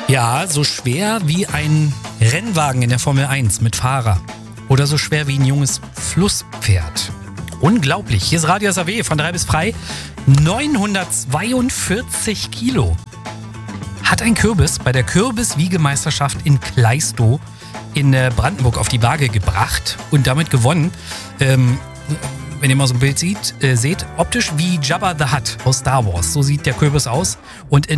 Ja, so schwer wie ein Rennwagen in der Formel 1 mit Fahrer. Oder so schwer wie ein junges Flusspferd. Unglaublich. Hier ist Radio SAW von 3 bis frei. 942 Kilo hat ein Kürbis bei der Kürbis-Wiegemeisterschaft in Klaistow in Brandenburg auf die Waage gebracht und damit gewonnen. Wenn ihr mal so ein Bild seht, optisch wie Jabba the Hutt aus Star Wars. So sieht der Kürbis aus. Und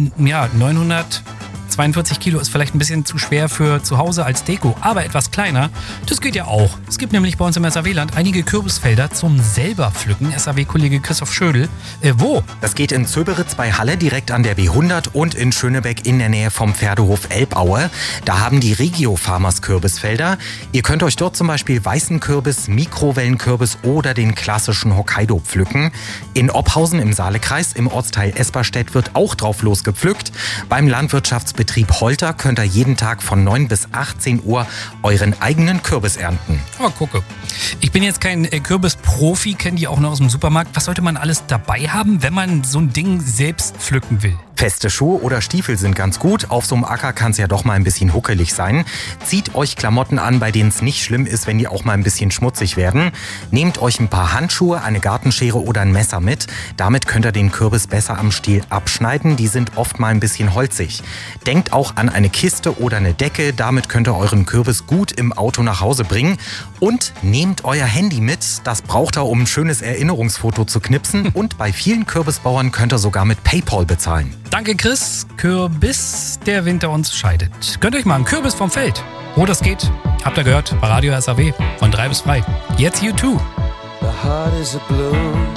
942 Kilo ist vielleicht ein bisschen zu schwer für zu Hause als Deko, aber etwas kleiner, das geht ja auch. Es gibt nämlich bei uns im SAW-Land einige Kürbisfelder zum selber pflücken. SAW-Kollege Christoph Schödel. Wo? Das geht in Zöberitz bei Halle direkt an der B100 und in Schönebeck in der Nähe vom Pferdehof Elbaue. Da haben die Regio Farmers Kürbisfelder. Ihr könnt euch dort zum Beispiel weißen Kürbis, Mikrowellenkürbis oder den klassischen Hokkaido pflücken. In Oppausen im Saalekreis im Ortsteil Esperstedt wird auch drauf losgepflückt. Beim Landwirtschaftsbetrieb Holter könnt ihr jeden Tag von 9 bis 18 Uhr euren eigenen Kürbis ernten. Aber gucke. Ich bin jetzt kein Kürbisprofi, kenne die auch noch aus dem Supermarkt. Was sollte man alles dabei haben, wenn man so ein Ding selbst pflücken will? Feste Schuhe oder Stiefel sind ganz gut. Auf so einem Acker kann es ja doch mal ein bisschen huckelig sein. Zieht euch Klamotten an, bei denen es nicht schlimm ist, wenn die auch mal ein bisschen schmutzig werden. Nehmt euch ein paar Handschuhe, eine Gartenschere oder ein Messer mit. Damit könnt ihr den Kürbis besser am Stiel abschneiden. Die sind oft mal ein bisschen holzig. Denkt auch an eine Kiste oder eine Decke. Damit könnt ihr euren Kürbis gut im Auto nach Hause bringen. Und nehmt euer Handy mit. Das braucht ihr, um ein schönes Erinnerungsfoto zu knipsen. Und bei vielen Kürbisbauern könnt ihr sogar mit PayPal bezahlen. Danke, Chris. Kürbis, der Winter uns scheidet. Gönnt euch mal einen Kürbis vom Feld. Wo das geht, habt ihr gehört bei Radio SAW von 3 bis frei. Jetzt U2. The heart is a blue.